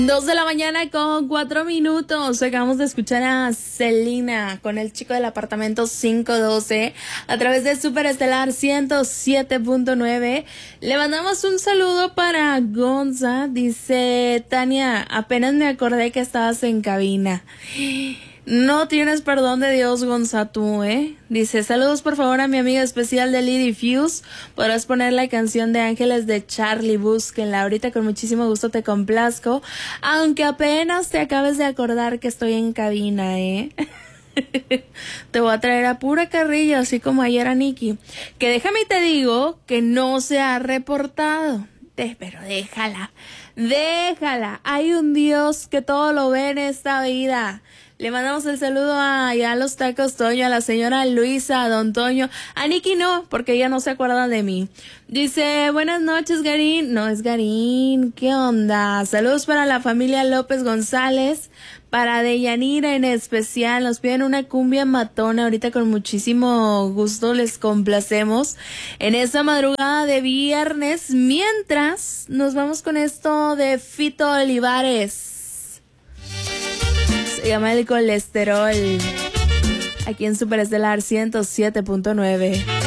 2:04 Acabamos de escuchar a Selena con El Chico del Apartamento 512 a través de Super Estelar 107.9. Le mandamos un saludo para Gonza. Dice Tania, apenas me acordé que estabas en cabina. No tienes perdón de Dios, Gonza, tú, ¿eh? Dice, saludos por favor a mi amiga especial de Lady Fuse. Podrás poner la canción de Ángeles de Charlie, búsquenla. Ahorita con muchísimo gusto te complazco. Aunque apenas te acabes de acordar que estoy en cabina, ¿eh? Te voy a traer a pura carrilla, así como ayer a Nikki. Que déjame y te digo que no se ha reportado. Pero déjala. Hay un Dios que todo lo ve en esta vida. Le mandamos el saludo a los tacos Toño, a la señora Luisa, a don Toño. A Nikki no, porque ella no se acuerda de mí. Dice, buenas noches, Garín. No es Garín, ¿qué onda? Saludos para la familia López González, para Deyanira en especial. Nos piden una cumbia matona. Ahorita con muchísimo gusto les complacemos en esta madrugada de viernes. Mientras nos vamos con esto de Fito Olivares. Se llama El Colesterol. Aquí en Super Estelar 107.9.